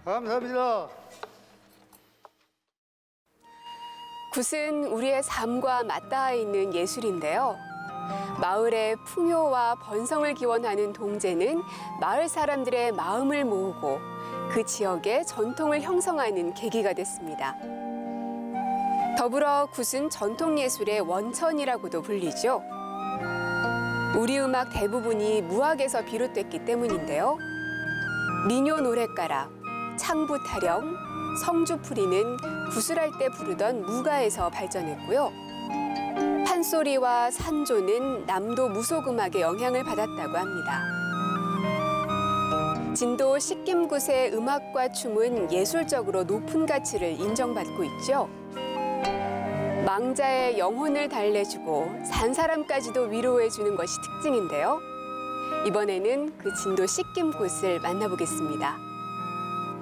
감사합니다. 굿은 우리의 삶과 맞닿아 있는 예술인데요. 마을의 풍요와 번성을 기원하는 동제는 마을 사람들의 마음을 모으고 그 지역의 전통을 형성하는 계기가 됐습니다. 더불어 굿은 전통예술의 원천이라고도 불리죠. 우리 음악 대부분이 무학에서 비롯됐기 때문인데요. 민요 노랫가락, 창부 타령, 성주풀이는 구슬할 때 부르던 무가에서 발전했고요. 판소리와 산조는 남도 무속음악의 영향을 받았다고 합니다. 진도 식김굿의 음악과 춤은 예술적으로 높은 가치를 인정받고 있죠. 망자의 영혼을 달래주고 산 사람까지도 위로해주는 것이 특징인데요. 이번에는 그 진도 식김굿을 만나보겠습니다.